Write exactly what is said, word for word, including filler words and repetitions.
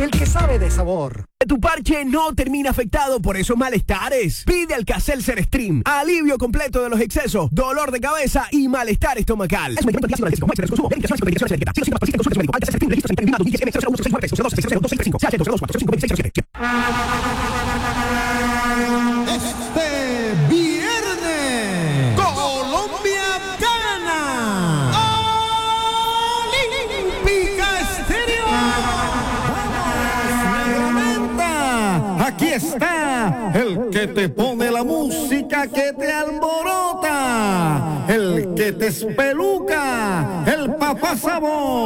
del que sabe de sabor. Tu parche no termina afectado por esos malestares. Pide Alka-Seltzer Stream. Alivio completo de los excesos, dolor de cabeza y malestar estomacal. Es un medicamento de consumo. Consumo. Verificaciones y peticiones de etiqueta. Si los síntomas persisten, consulte a su médico. Alka-Seltzer Stream. Registro sanitario I S M cero cero uno seis nueve cero dos seis cero dos seis cinco. C H dos dos cuatro cinco seis cero siete. Este viernes, Colombia gana. Olímpica Estéreo. Aquí está el que te pone la música que te alborota, el que te espeluca, el papá Sabor.